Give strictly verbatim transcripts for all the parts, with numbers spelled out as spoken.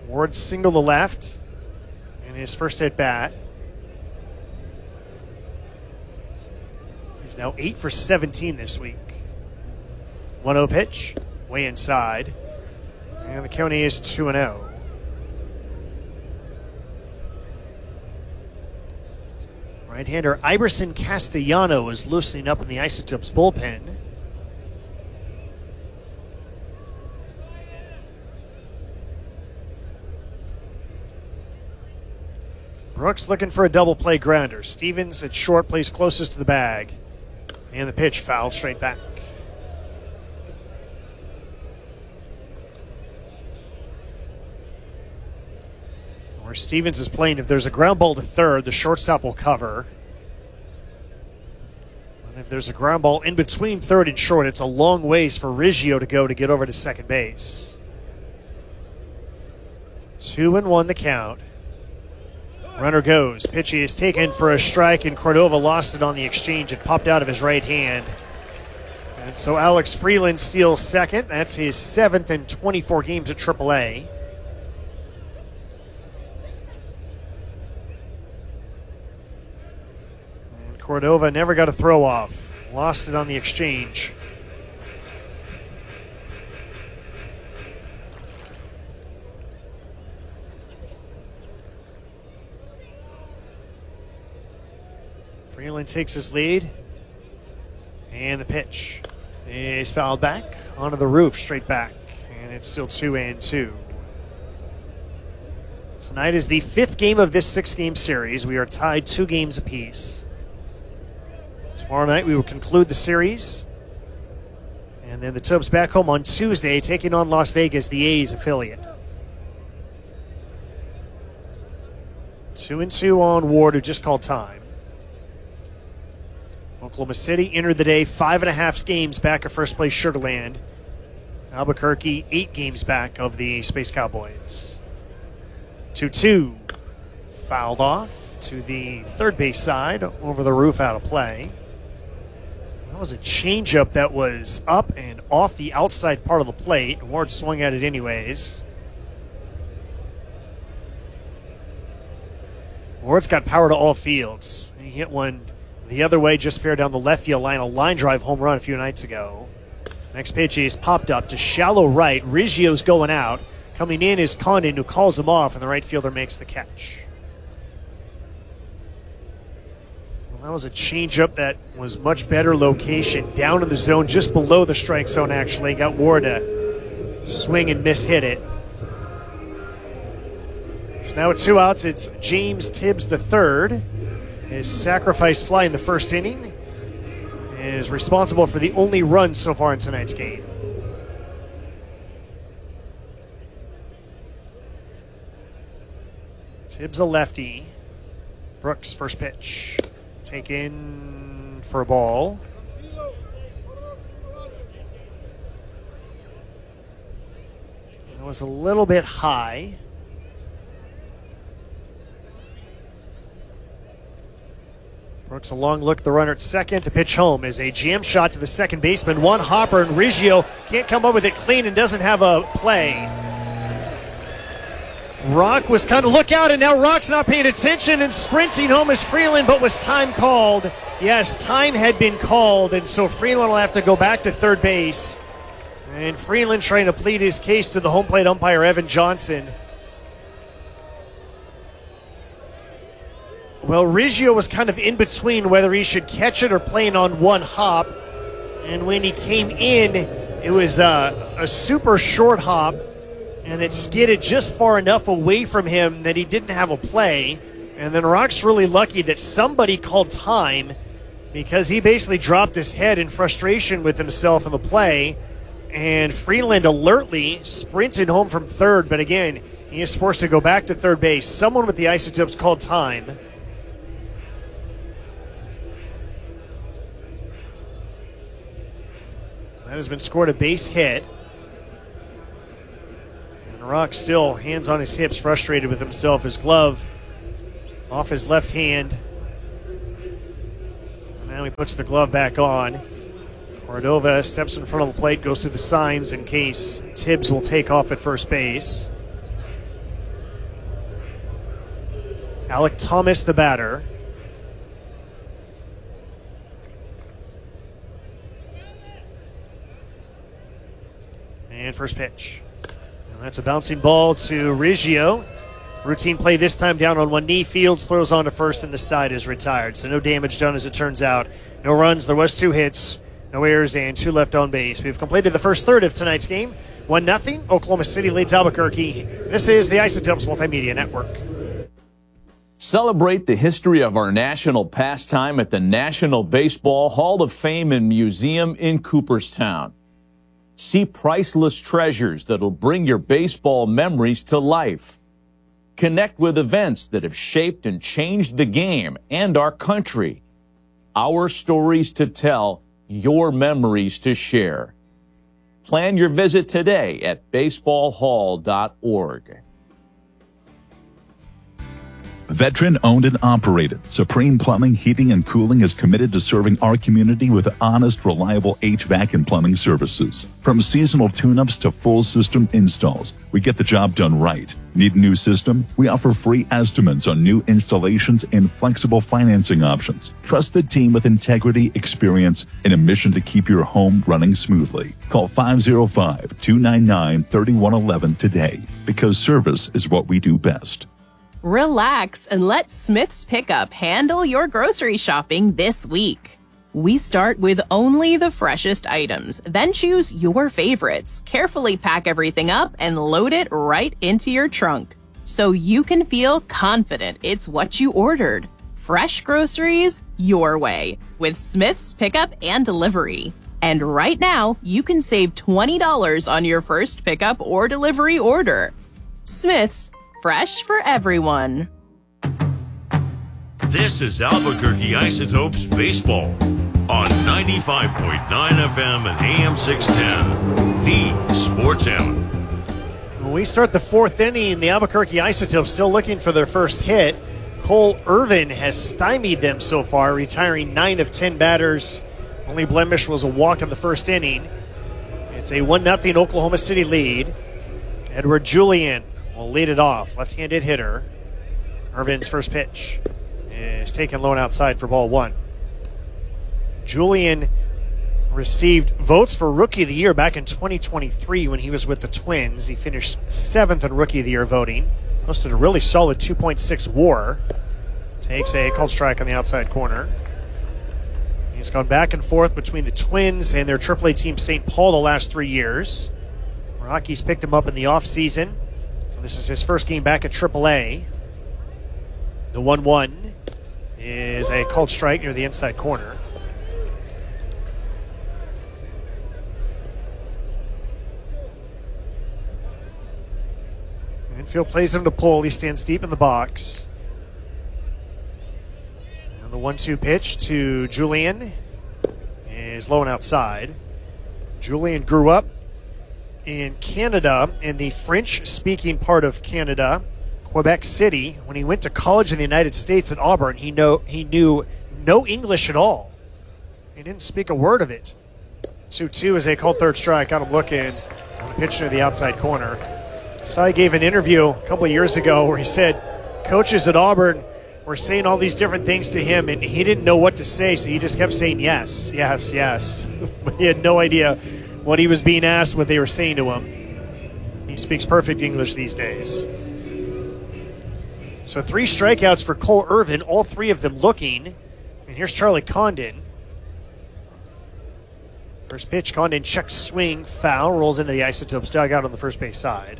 Ward single to left in his first at bat. He's now eight for seventeen this week. one oh pitch, way inside. And the count is two and oh. Right-hander Iverson Castellano is loosening up in the Isotopes bullpen. Brooks looking for a double play grounder. Stevens at short plays closest to the bag. And the pitch fouled straight back. Where Stevens is playing, if there's a ground ball to third, the shortstop will cover. And if there's a ground ball in between third and short, it's a long ways for Riggio to go to get over to second base. Two and one the count. Runner goes. Pitch is taken for a strike, and Cordova lost it on the exchange. It popped out of his right hand. And so Alex Freeland steals second. That's his seventh in twenty-four games at triple A. And Cordova never got a throw off. Lost it on the exchange. Freeland takes his lead, and the pitch is fouled back onto the roof, straight back, and it's still two and two. Tonight is the fifth game of this six-game series. We are tied two games apiece. Tomorrow night we will conclude the series, and then the Tubs back home on Tuesday, taking on Las Vegas, the A's affiliate. Two and two on Ward, who just called time. Oklahoma City entered the day five and a half games back of first place Sugar Land. Albuquerque eight games back of the Space Cowboys. two two. Fouled off to the third base side, over the roof, out of play. That was a changeup that was up and off the outside part of the plate. Ward swung at it anyways. Ward's got power to all fields. He hit one the other way, just fair down the left field line, a line drive home run a few nights ago. Next pitch is popped up to shallow right. Riggio's going out. Coming in is Condon, who calls him off, and the right fielder makes the catch. Well, that was a changeup that was much better location, down in the zone, just below the strike zone, actually. Got Ward to swing and miss hit it. So now with two outs, it's James Tibbs the third. His sacrifice fly in the first inning is responsible for the only run so far in tonight's game. Tibbs a lefty. Brooks first pitch. Taken for a ball. It was a little bit high. Brooks a long look at the runner at second. The pitch home is a jam shot to the second baseman. One hopper, and Riggio can't come up with it clean and doesn't have a play. Rock was kind of look out, and now Rock's not paying attention, and sprinting home is Freeland, but was time called? Yes, time had been called, and so Freeland will have to go back to third base. And Freeland trying to plead his case to the home plate umpire, Evan Johnson. Well, Riggio was kind of in between whether he should catch it or playing on one hop. And when he came in, it was uh, a super short hop, and it skidded just far enough away from him that he didn't have a play. And then Rock's really lucky that somebody called time, because he basically dropped his head in frustration with himself in the play. And Freeland alertly sprinted home from third, but again, he is forced to go back to third base. Someone with the Isotopes called time. That has been scored a base hit. And Rock still hands on his hips, frustrated with himself. His glove off his left hand. And now he puts the glove back on. Cordova steps in front of the plate, goes through the signs in case Tibbs will take off at first base. Alec Thomas, the batter. And first pitch. And that's a bouncing ball to Riggio. Routine play this time down on one knee. Fields throws on to first and the side is retired. So no damage done as it turns out. No runs. There was two hits, no errors, and two left on base. We've completed the first third of tonight's game. one nothing. Oklahoma City leads Albuquerque. This is the Isotopes Multimedia Network. Celebrate the history of our national pastime at the National Baseball Hall of Fame and Museum in Cooperstown. See priceless treasures that'll bring your baseball memories to life. Connect with events that have shaped and changed the game and our country. Our stories to tell, your memories to share. Plan your visit today at baseball hall dot org. Veteran owned and operated, Supreme Plumbing, Heating, and Cooling is committed to serving our community with honest, reliable H V A C and plumbing services. From seasonal tune-ups to full system installs, we get the job done right. Need a new system? We offer free estimates on new installations and flexible financing options. Trusted team with integrity, experience, and a mission to keep your home running smoothly. Call five oh five, two nine nine, three one one one today, because service is what we do best. Relax and let Smith's Pickup handle your grocery shopping this week. We start with only the freshest items, then choose your favorites, carefully pack everything up, and load it right into your trunk, so you can feel confident it's what you ordered. Fresh groceries your way with Smith's Pickup and Delivery. And right now, you can save twenty dollars on your first pickup or delivery order. Smith's, fresh for everyone. This is Albuquerque Isotopes Baseball on ninety-five point nine F M and A M six ten, the Sports Animal. When we start the fourth inning, the Albuquerque Isotopes still looking for their first hit. Cole Irvin has stymied them so far, retiring nine of ten batters. Only blemish was a walk in the first inning. It's a one nothing Oklahoma City lead. Edward Julian will lead it off. Left-handed hitter. Irvin's first pitch is taken low and outside for ball one. Julian received votes for Rookie of the Year back in twenty twenty-three when he was with the Twins. He finished seventh in Rookie of the Year voting. Posted a really solid two point six WAR. Takes a called strike on the outside corner. He's gone back and forth between the Twins and their triple A team Saint Paul the last three years. Rockies picked him up in the offseason. This is his first game back at triple A. The one one is a called strike near the inside corner. Infield plays him to pull. He stands deep in the box. And the one two pitch to Julian is low and outside. Julian grew up in Canada, in the French-speaking part of Canada, Quebec City. When he went to college in the United States at Auburn, he know he knew no English at all. He didn't speak a word of it. two two is a called third strike. Got him looking on a pitch near the outside corner. So he gave an interview a couple of years ago where he said coaches at Auburn were saying all these different things to him, and he didn't know what to say, so he just kept saying yes, yes, yes. But he had no idea what he was being asked, what they were saying to him. He speaks perfect English these days. So three strikeouts for Cole Irvin, all three of them looking. And here's Charlie Condon. First pitch, Condon checks swing, foul, rolls into the Isotopes dugout on the first base side.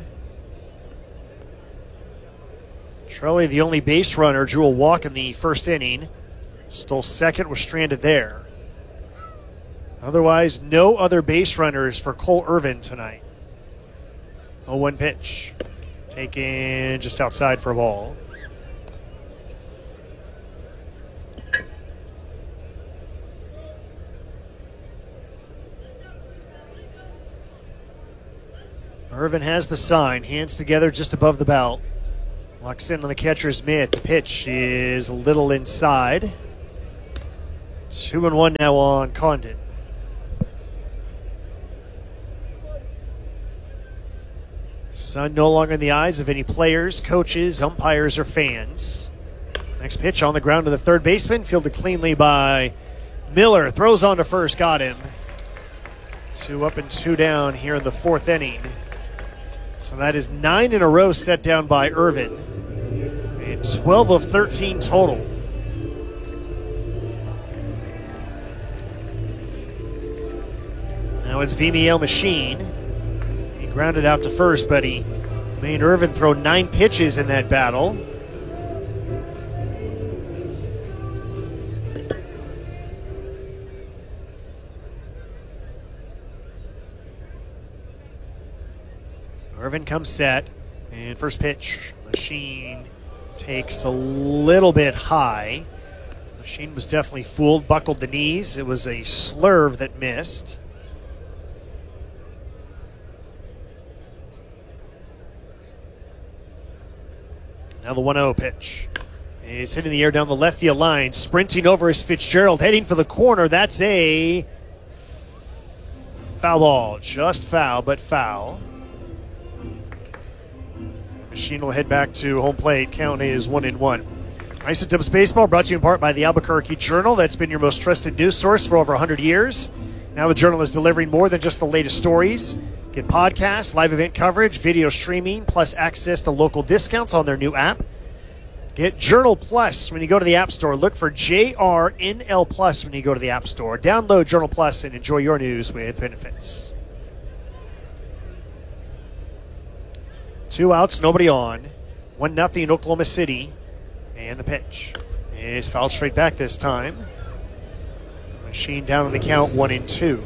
Charlie, the only base runner, drew a walk in the first inning. Stole second, was stranded there. Otherwise, no other base runners for Cole Irvin tonight. oh one pitch. Taken just outside for a ball. Irvin has the sign, hands together just above the belt. Locks in on the catcher's mitt. The pitch is a little inside. Two and one now on Condon. Sun no longer in the eyes of any players, coaches, umpires, or fans. Next pitch on the ground to the third baseman, fielded cleanly by Miller. Throws on to first, got him. Two up and two down here in the fourth inning. So that is nine in a row set down by Irvin. And twelve of thirteen total. Now it's Vimiel Machine. He grounded out to first, but he made Irvin throw nine pitches in that battle. Irvin comes set, and first pitch, Machine takes a little bit high. Machine was definitely fooled, buckled the knees. It was a slurve that missed. Now the one oh pitch is hitting the air down the left field line, sprinting over is Fitzgerald, heading for the corner. That's a foul ball, just foul, but foul. Machine will head back to home plate. Count is one and one. Isotopes Baseball brought to you in part by the Albuquerque Journal. That's been your most trusted news source for over one hundred years. Now the Journal is delivering more than just the latest stories. Get podcasts, live event coverage, video streaming, plus access to local discounts on their new app. Get Journal Plus when you go to the App Store. Look for J R N L Plus when you go to the App Store. Download Journal Plus and enjoy your news with benefits. Two outs, nobody on. One nothing Oklahoma City. And the pitch is fouled straight back this time. Machine down on the count, one and two.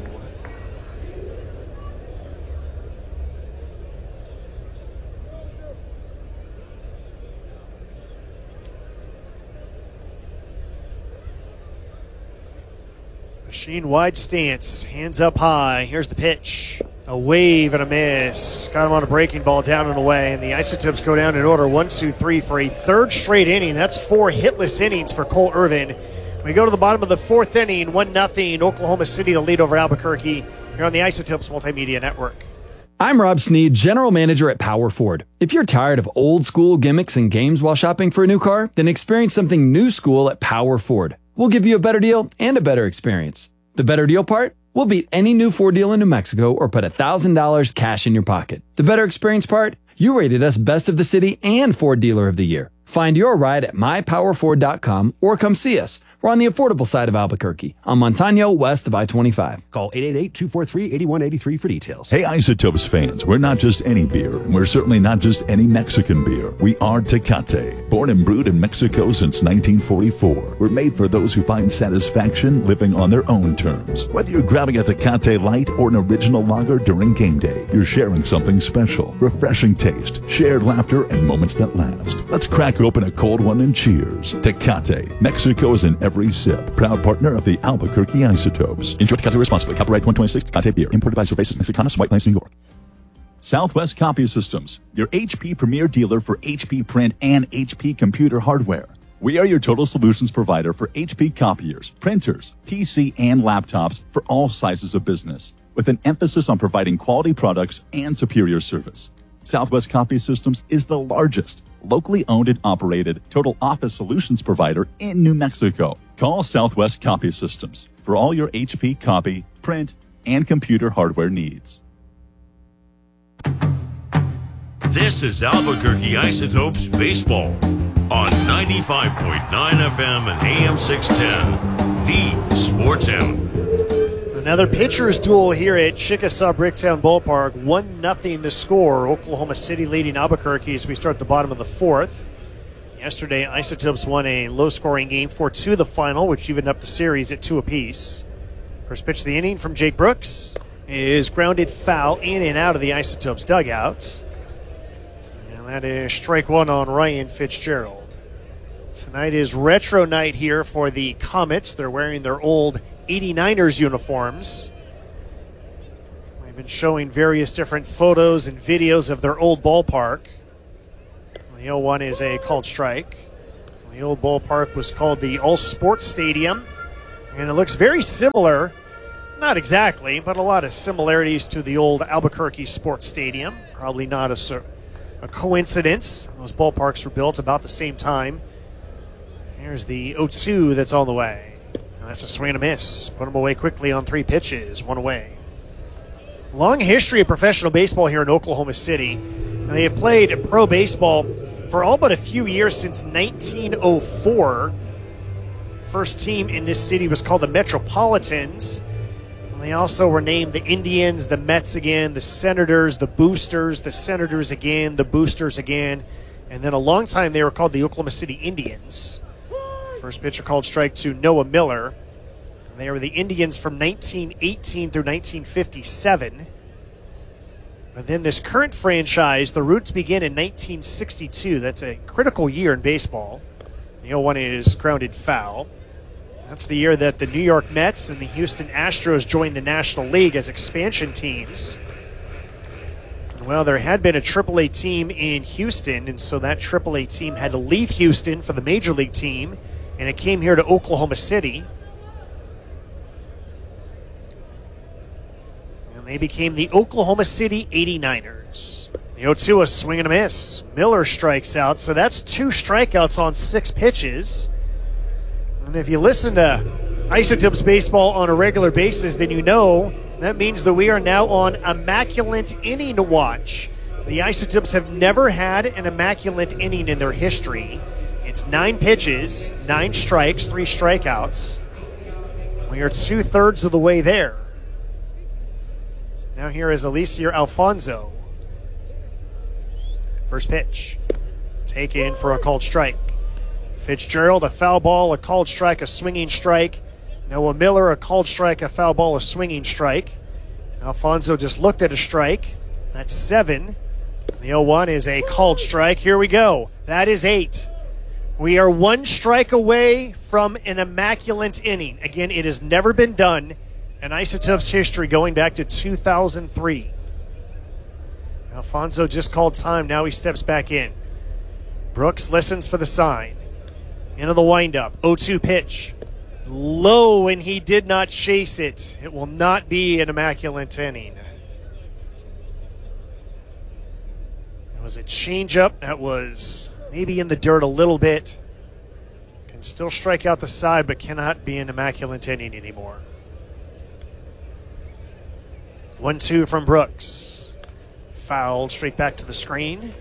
Machine wide stance, hands up high. Here's the pitch. A wave and a miss. Got him on a breaking ball down and away. And the Isotopes go down in order one, two, three for a third straight inning. That's four hitless innings for Cole Irvin. We go to the bottom of the fourth inning, one nothing Oklahoma City, the lead over Albuquerque. Here on the Isotopes Multimedia Network. I'm Rob Sneed, General Manager at Power Ford. If you're tired of old school gimmicks and games while shopping for a new car, then experience something new school at Power Ford. We'll give you a better deal and a better experience. The better deal part? We'll beat any new Ford deal in New Mexico or put one thousand dollars cash in your pocket. The better experience part? You rated us Best of the City and Ford Dealer of the Year. Find your ride at my power ford dot com or come see us. We're on the affordable side of Albuquerque, on Montano, west of I twenty-five. Call eight eight eight, two four three, eight one eight three for details. Hey, Isotopes fans, we're not just any beer, and we're certainly not just any Mexican beer. We are Tecate. Born and brewed in Mexico since nineteen forty-four. We're made for those who find satisfaction living on their own terms. Whether you're grabbing a Tecate Light or an original lager during game day, you're sharing something special. Refreshing taste, shared laughter, and moments that last. Let's crack open a cold one and cheers. Tecate. Mexico is in every sip. Proud partner of the Albuquerque Isotopes. Enjoy Tecate responsibly. Copyright twenty twenty-six Tecate Beer. Imported by Cervezas Mexicanas, White Plains, New York. Southwest Copy Systems, your H P premier dealer for H P print and H P computer hardware. We are your total solutions provider for H P copiers, printers, P C, and laptops for all sizes of business, with an emphasis on providing quality products and superior service. Southwest Copy Systems is the largest, locally owned and operated total office solutions provider in New Mexico. Call Southwest Copy Systems for all your H P copy, print, and computer hardware needs. This is Albuquerque Isotopes Baseball on ninety-five point nine F M and A M six ten, the Sports Town. Another pitcher's duel here at Chickasaw Bricktown Ballpark. one nothing the score. Oklahoma City leading Albuquerque as we start the bottom of the fourth. Yesterday, Isotopes won a low-scoring game four two the final, which evened up the series at two apiece. First pitch of the inning from Jake Brooks is grounded foul in and out of the Isotopes dugout. And that is strike one on Ryan Fitzgerald. Tonight is retro night here for the Comets. They're wearing their old eighty-niners uniforms. We've been showing various different photos and videos of their old ballpark. The oh one is a called strike. The old ballpark was called the All Sports Stadium, and it looks very similar, not exactly, but a lot of similarities to the old Albuquerque Sports Stadium. Probably not a, a coincidence. Those ballparks were built about the same time Here's the oh two that's on the way. And that's a swing and a miss. Put him away quickly on three pitches. One away. Long history of professional baseball here in Oklahoma City. And they have played pro baseball for all but a few years since nineteen oh four. First team in this city was called the Metropolitans. And they also were named the Indians, the Mets again, the Senators, the Boosters, the Senators again, the Boosters again. And then a long time they were called the Oklahoma City Indians. First pitcher called strike to Noah Miller. They were the Indians from nineteen eighteen through nineteen fifty-seven. And then this current franchise, the roots begin in nineteen sixty-two. That's a critical year in baseball. The oh one is grounded foul. That's the year that the New York Mets and the Houston Astros joined the National League as expansion teams. Well, there had been a triple A team in Houston, and so that triple A team had to leave Houston for the Major League team, and it came here to Oklahoma City. And they became the Oklahoma City eighty-niners. The oh two, a swing and a miss. Miller strikes out, so that's two strikeouts on six pitches. And if you listen to Isotopes Baseball on a regular basis, then you know that means that we are now on immaculate inning watch. The Isotopes have never had an immaculate inning in their history. It's nine pitches, nine strikes, three strikeouts. We are two-thirds of the way there. Now here is Elieser Alfonso. First pitch. Taken for a called strike. Fitzgerald, a foul ball, a called strike, a swinging strike. Noah Miller, a called strike, a foul ball, a swinging strike. Alfonso just looked at a strike. That's seven. The oh one is a called strike. Here we go. That is eight. We are one strike away from an immaculate inning. Again, it has never been done in Isotopes history going back to two thousand three. Alfonso just called time. Now he steps back in. Brooks listens for the sign. Into the windup. oh two pitch. Low, and he did not chase it. It will not be an immaculate inning. It was a changeup that was maybe in the dirt a little bit. Can still strike out the side, but cannot be an immaculate inning anymore. one two from Brooks. Fouled straight back to the screen.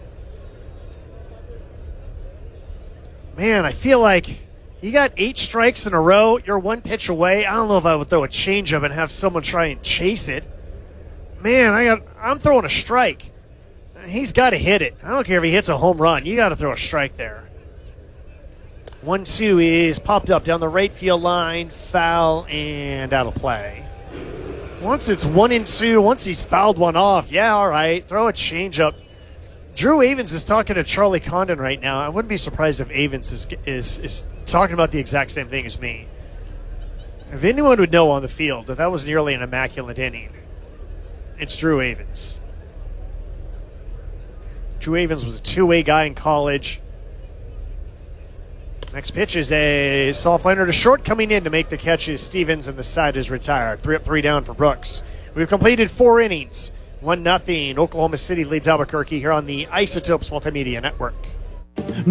Man, I feel like you got eight strikes in a row. You're one pitch away. I don't know if I would throw a changeup and have someone try and chase it. Man, I got. I'm throwing a strike. He's got to hit it. I don't care if he hits a home run. You got to throw a strike there. one two is popped up down the right field line. Foul and out of play. Once it's one and two, once he's fouled one off, yeah, all right, throw a changeup. Drew Avens is talking to Charlie Condon right now. I wouldn't be surprised if Avens is, is is talking about the exact same thing as me. If anyone would know on the field that that was nearly an immaculate inning, it's Drew Avens. Drew Avens was a two-way guy in college. Next pitch is a soft liner to short. Coming in to make the catch is Stevens, and the side is retired. Three up, three down for Brooks. We've completed four innings. one nothing. Oklahoma City leads Albuquerque here on the Isotopes Multimedia Network.